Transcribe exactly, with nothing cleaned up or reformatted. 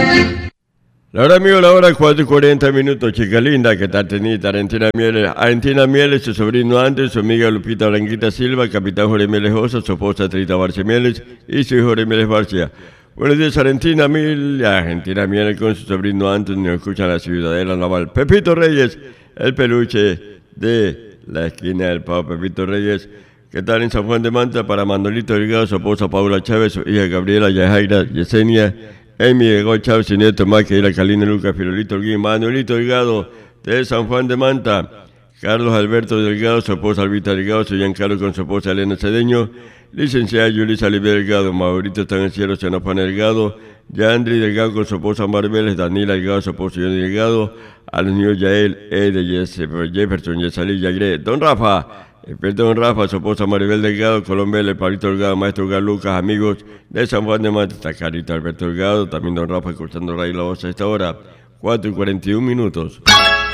La hora amigo, la hora cuatro y cuarenta minutos, chica linda, ¿qué tal tenés? Arentina Mieles, Arentina Mieles, su sobrino Andrés, su amiga Lupita Blanquita Silva, capitán Jorge Mieles Osa, su esposa Trita Barcia Mieles y su hijo Jorge Mieles Barcia. Buenos días, Arentina Mieles, Arentina Mieles con su sobrino Andrés, nos escucha la ciudadela naval. Pepito Reyes, el peluche de la esquina del Pavo Pepito Reyes. ¿Qué tal en San Juan de Manta? Para Manolito Delgado, su esposa Paula Chávez, su hija Gabriela Yajaira Yesenia, Amy Delgado Chávez, su nieto Maquila Calina Lucas, Firolito Holguín, Manuelito Delgado de San Juan de Manta, Carlos Alberto Delgado, su esposa Albita Delgado, su Giancarlo con su esposa Elena Cedeño, licenciada Yulisa Olivia Delgado, Maurito Estanciero, Xenofan Delgado, Yandri Delgado con su esposa Marbeles, Daniela Delgado, su esposo Johnny Delgado, a los niños Yael, Ede, Jefferson, Yesalí, Yagre, Don Rafa, experto Don Rafa, su esposa Maribel Delgado, Colombia, el Pablito Delgado, Maestro Gal Lucas, amigos de San Juan de Mata, está Carita Alberto Delgado, también Don Rafa escuchando Radio La Voz a esta hora, cuatro y cuarenta y un minutos.